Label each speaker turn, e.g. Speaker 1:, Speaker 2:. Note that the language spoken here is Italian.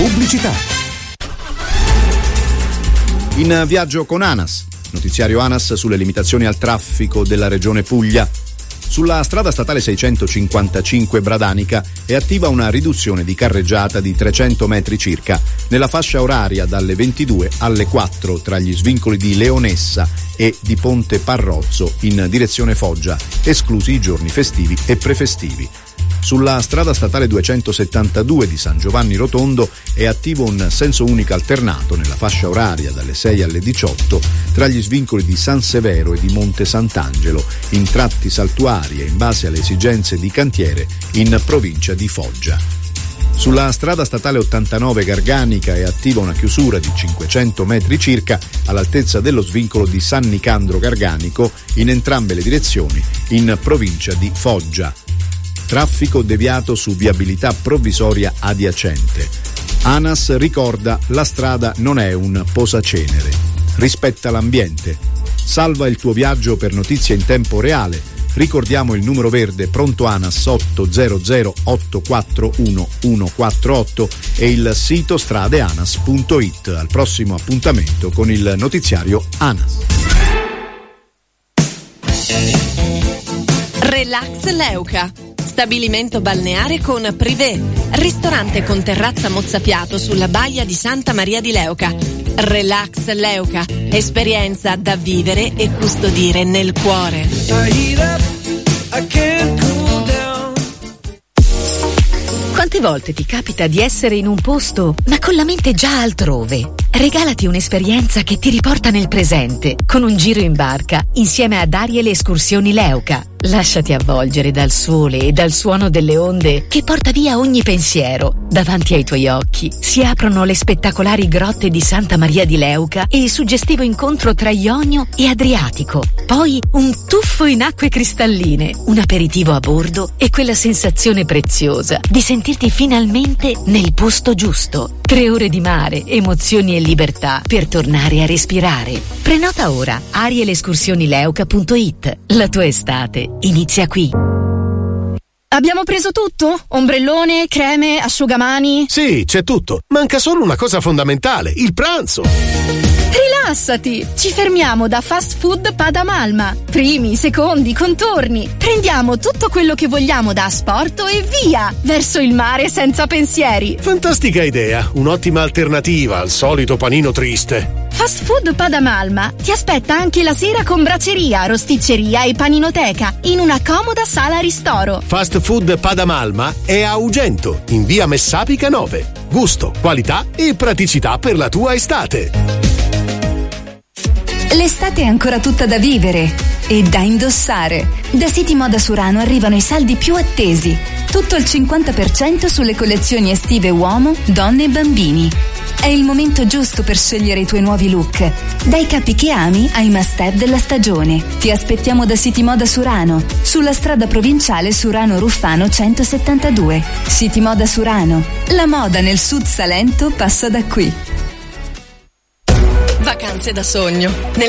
Speaker 1: Pubblicità. In viaggio con ANAS, notiziario ANAS sulle limitazioni al traffico della regione Puglia. Sulla strada statale 655 Bradanica è attiva una riduzione di carreggiata di 300 metri circa nella fascia oraria dalle 22 alle 4 tra gli svincoli di Leonessa e di Ponte Parrozzo in direzione Foggia, esclusi i giorni festivi e prefestivi. Sulla strada statale 272 di San Giovanni Rotondo è attivo un senso unico alternato nella fascia oraria dalle 6 alle 18 tra gli svincoli di San Severo e di Monte Sant'Angelo in tratti saltuari e in base alle esigenze di cantiere in provincia di Foggia. Sulla strada statale 89 Garganica è attiva una chiusura di 500 metri circa all'altezza dello svincolo di San Nicandro Garganico in entrambe le direzioni in provincia di Foggia. Traffico deviato su viabilità provvisoria adiacente. ANAS ricorda: la strada non è un posacenere. Rispetta l'ambiente. Salva il tuo viaggio per notizie in tempo reale. Ricordiamo il numero verde pronto ANAS 800 841 148 e il sito stradeanas.it. Al prossimo appuntamento con il notiziario ANAS.
Speaker 2: Relax Leuca. Stabilimento balneare con privé, ristorante con terrazza mozzafiato sulla baia di Santa Maria di Leuca. Relax Leuca, esperienza da vivere e custodire nel cuore.
Speaker 3: Quante volte ti capita di essere in un posto ma con la mente già altrove? Regalati un'esperienza che ti riporta nel presente con un giro in barca insieme ad Ariel Escursioni Leuca. Lasciati avvolgere dal sole e dal suono delle onde che porta via ogni pensiero. Davanti ai tuoi occhi si aprono le spettacolari grotte di Santa Maria di Leuca e il suggestivo incontro tra Ionio e Adriatico. Poi un tuffo in acque cristalline, un aperitivo a bordo e quella sensazione preziosa di sentirti finalmente nel posto giusto. 3 ore di mare, emozioni e libertà per tornare a respirare. Prenota ora arielescursionileuca.it. La tua estate inizia qui.
Speaker 4: Abbiamo preso tutto? Ombrellone, creme, asciugamani?
Speaker 5: Sì, c'è tutto. Manca solo una cosa fondamentale, il pranzo.
Speaker 4: Rilassati! Ci fermiamo da Fast Food Padamalma. Primi, secondi, contorni. Prendiamo tutto quello che vogliamo da asporto e via! Verso il mare senza pensieri.
Speaker 5: Fantastica idea, un'ottima alternativa al solito panino triste.
Speaker 4: Fast Food Padamalma ti aspetta anche la sera con bracceria, rosticceria e paninoteca in una comoda sala ristoro.
Speaker 5: Fast Food Padamalma è a Ugento, in via Messapica 9. Gusto, qualità e praticità per la tua estate.
Speaker 6: L'estate è ancora tutta da vivere e da indossare. Da City Moda Surano arrivano i saldi più attesi. Tutto il 50% sulle collezioni estive uomo, donne e bambini. È il momento giusto per scegliere i tuoi nuovi look. Dai capi che ami ai must-have della stagione. Ti aspettiamo da City Moda Surano, sulla strada provinciale Surano Ruffano 172. City Moda Surano. La moda nel Sud Salento passa da qui.
Speaker 2: Vacanze da sogno.